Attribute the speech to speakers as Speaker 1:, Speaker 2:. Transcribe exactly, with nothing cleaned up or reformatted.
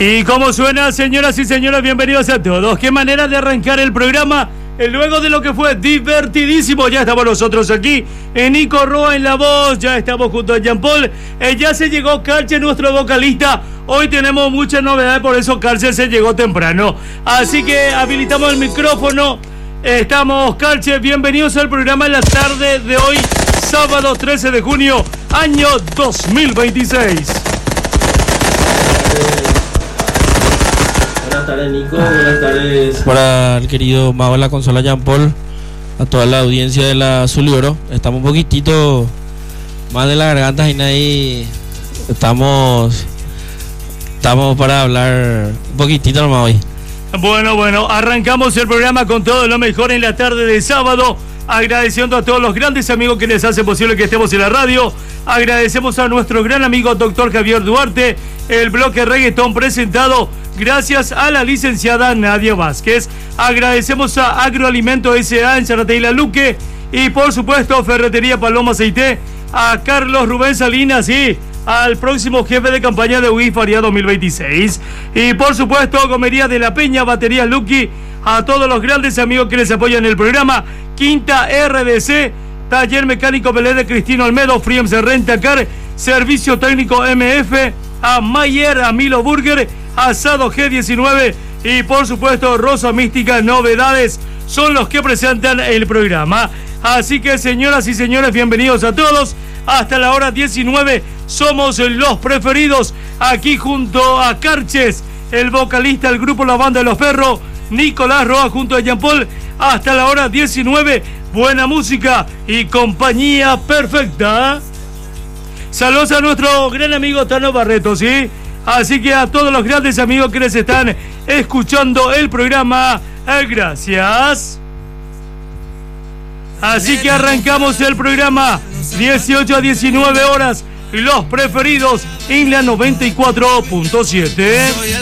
Speaker 1: Y cómo suena, señoras y señores, bienvenidos a todos. Qué manera de arrancar el programa, eh, luego de lo que fue divertidísimo. Ya estamos nosotros aquí, en Nico Roa en la voz, ya estamos junto a Jean Paul, eh, ya se llegó Carche, nuestro vocalista. Hoy tenemos muchas novedades, por eso Carche se llegó temprano. Así que habilitamos el micrófono. Estamos, Carche, bienvenidos al programa en la tarde de hoy, sábado trece de junio, año dos mil veintiséis.
Speaker 2: Buenas tardes, Nico. Buenas tardes.
Speaker 3: Para el querido Mago de la consola Jean Paul, a toda la audiencia de la Azul y Oro. Estamos un poquitito más de la garganta y nadie. Estamos. Estamos para hablar un poquitito nomás hoy.
Speaker 1: Bueno, bueno, arrancamos el programa con todo lo mejor en la tarde de sábado. Agradeciendo a todos los grandes amigos que les hacen posible que estemos en la radio. Agradecemos a nuestro gran amigo doctor Javier Duarte. El bloque reggaetón presentado gracias a la licenciada Nadia Vázquez. Agradecemos a Agroalimento S A en Zaratay La Luque. Y por supuesto Ferretería Paloma Aceite. A Carlos Rubén Salinas y al próximo jefe de campaña de U I F A R I A dos mil veintiséis. Y por supuesto Comería de la Peña, Baterías Lucky. A todos los grandes amigos que les apoyan el programa. Quinta R D C, Taller Mecánico Belén de Cristino Almedo, Friems Rentacar, Servicio Técnico M F, a Mayer, a Milo Burger, Asado G diecinueve y por supuesto Rosa Mística Novedades son los que presentan el programa. Así que señoras y señores, bienvenidos a todos. Hasta la hora diecinueve somos los preferidos aquí junto a Carches, el vocalista del grupo La Banda de los Perros, Nicolás Roa junto a Jean Paul. Hasta la hora diecinueve, buena música y compañía perfecta. Saludos a nuestro gran amigo Tano Barreto, ¿sí? Así que a todos los grandes amigos que les están escuchando el programa, eh, gracias. Así que arrancamos el programa, dieciocho a diecinueve horas, los preferidos en la noventa y cuatro punto siete.